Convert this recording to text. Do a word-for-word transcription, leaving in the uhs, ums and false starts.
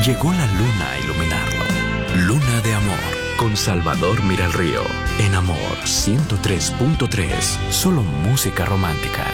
llegó la luna a iluminarlo. Luna de amor, con Salvador Mira el Río. En Amor ciento tres punto tres, solo música romántica.